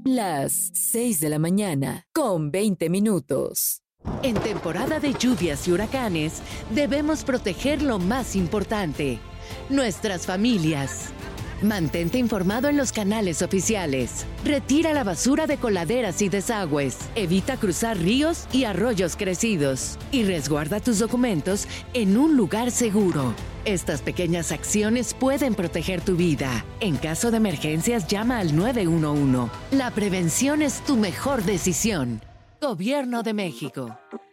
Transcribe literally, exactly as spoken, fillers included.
Las seis de la mañana, con veinte minutos. En temporada de lluvias y huracanes, debemos proteger lo más importante, nuestras familias. Mantente informado en los canales oficiales. Retira la basura de coladeras y desagües. Evita cruzar ríos y arroyos crecidos. Y resguarda tus documentos en un lugar seguro. Estas pequeñas acciones pueden proteger tu vida. En caso de emergencias, llama al nueve uno uno. La prevención es tu mejor decisión. Gobierno de México.